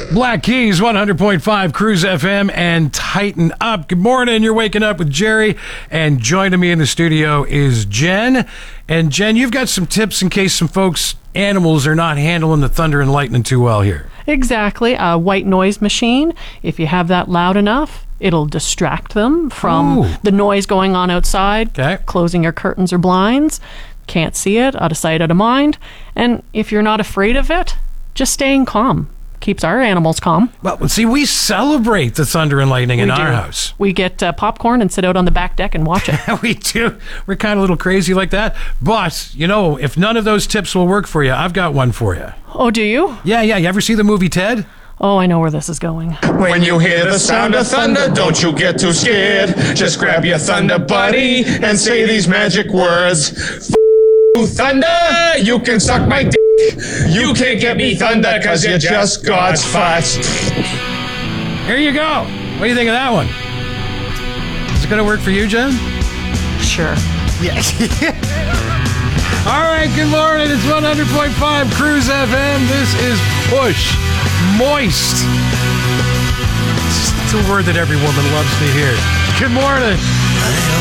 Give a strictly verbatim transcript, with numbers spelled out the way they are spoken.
Black Keys, one hundred point five Cruise F M, and Tighten Up. Good morning. You're waking up with Jerry, and joining me in the studio is Jen. And Jen, you've got some tips in case some folks, animals, are not handling the thunder and lightning too well here. Exactly. A white noise machine, if you have that loud enough, it'll distract them from Ooh. the noise going on outside. Okay. Closing your curtains or blinds. Can't see it, out of sight, out of mind. And if you're not afraid of it, just staying calm keeps our animals calm. Well, see, we celebrate the thunder and lightning in We do. our house. We get uh, popcorn and sit out on the back deck and watch it. We do. We're kind of a little crazy like that. But, you know, if none of those tips will work for you, I've got one for you. Oh, do you? Yeah, yeah. You ever see the movie Ted? Oh, I know where this is going. When you hear the sound of thunder, don't you get too scared. Just grab your thunder buddy and say these magic words. F you, thunder, you can suck my dick. You can't get me thunder cause you're just God's farts. Here you go. What do you think of that one? Is it going to work for you, Jen? Sure. Yes. All right, good morning. It's one hundred point five Cruise F M. This is Push Moist. It's a word that every woman loves to hear. Good morning.